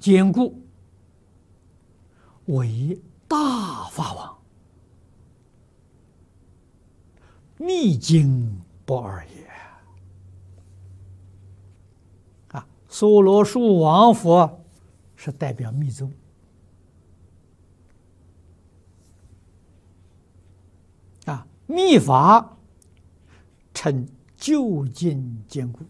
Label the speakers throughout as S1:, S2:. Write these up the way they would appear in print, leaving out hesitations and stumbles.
S1: 坚固，为大法王，密经不二也。啊，娑罗树王佛是代表密宗。啊，密法称究竟坚固。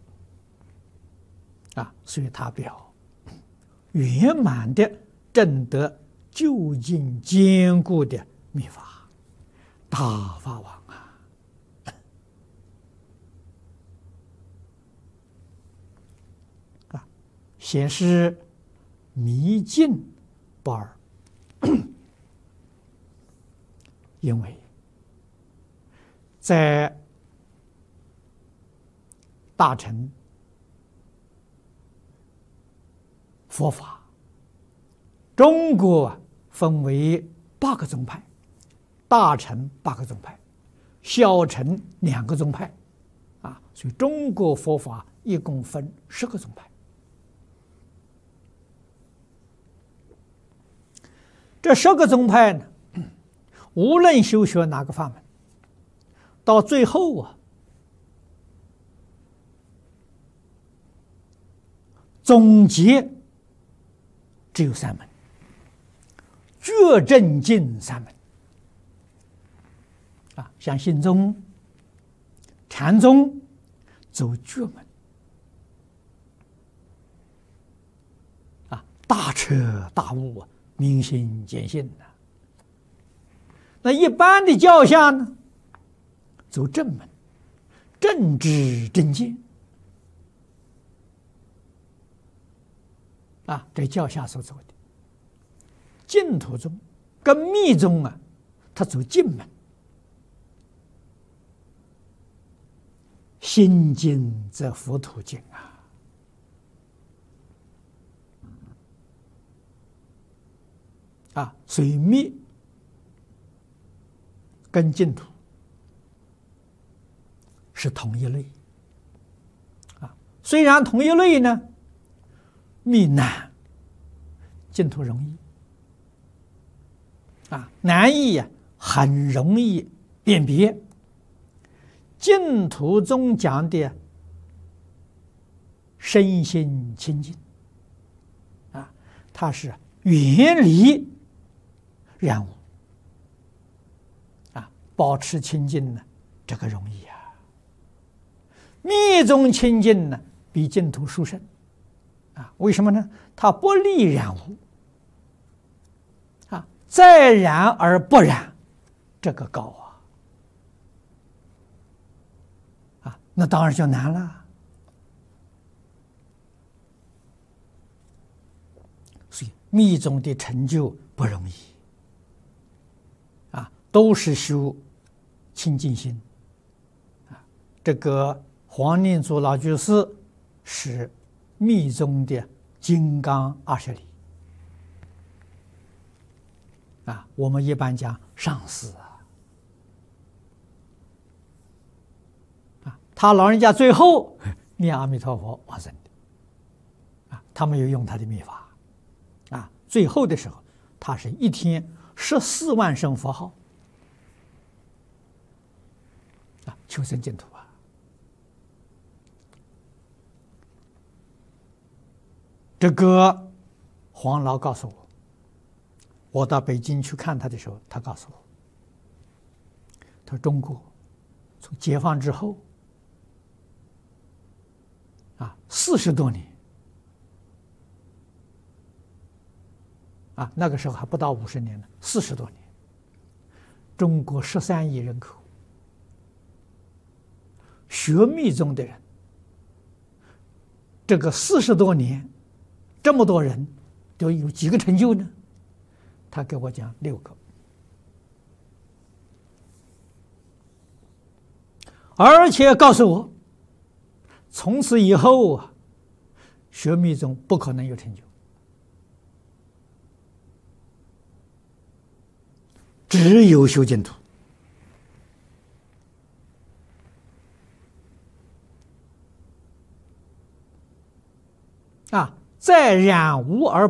S1: 啊，所以他表圆满的证得究竟坚固的密法，大法王啊！显示迷境不二，因为在大乘佛法，中国分为8个宗派，大乘8个宗派，小乘2个宗派，啊，所以中国佛法一共分10个宗派。这10个宗派呢，无论修学哪个法门，到最后啊，总结只有3门：觉正净3门。啊，像信宗、禅宗走觉门，啊，大彻大悟啊，明心见性呐。那一般的教下呢，走正门，正知正见。啊，这教下所走的。净土宗跟密宗啊，他走净门，心净则佛土净啊！所以密跟净土是同一类啊。虽然同一类呢，密难，净土容易啊。难易呀，很容易辨别。净土宗讲的身心清净啊，它是远离染污啊，保持清净呢，这个容易啊。密宗清净呢，比净土殊胜啊。为什么呢？它不利染污啊，再染而不染，这个高啊，那当然就难了。所以密宗的成就不容易啊，都是修清净心啊。这个黄念祖老居士是密宗的金刚20里啊，我们一般讲上师啊，他老人家最后念阿弥陀佛往生的啊，他没有用他的密法啊，最后的时候他是一天14万声佛号啊，求生净土啊。这个黄老告诉我，我到北京去看他的时候，他告诉我，他说中国从解放之后啊，40多年啊，那个时候还不到50年呢，40多年，中国13亿人口，学密宗的人，这个40多年。这么多人都有几个成就呢？他给我讲6个，而且告诉我，从此以后啊，学密宗不可能有成就，只有修净土啊。 再染污而